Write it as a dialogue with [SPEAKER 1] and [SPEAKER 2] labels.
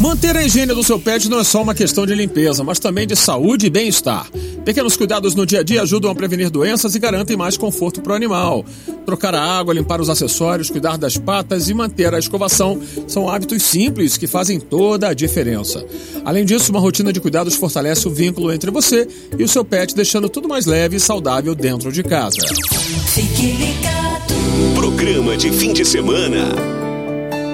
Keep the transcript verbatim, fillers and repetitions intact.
[SPEAKER 1] Manter a higiene do seu pet não é só uma questão de limpeza, mas também de saúde e bem-estar. Pequenos cuidados no dia a dia ajudam a prevenir doenças e garantem mais conforto para o animal. Trocar a água, limpar os acessórios, cuidar das patas e manter a escovação são hábitos simples que fazem toda a diferença. Além disso, uma rotina de cuidados fortalece o vínculo entre você e o seu pet, deixando tudo mais leve e saudável dentro de casa.
[SPEAKER 2] Fique ligado.
[SPEAKER 3] Programa de fim de semana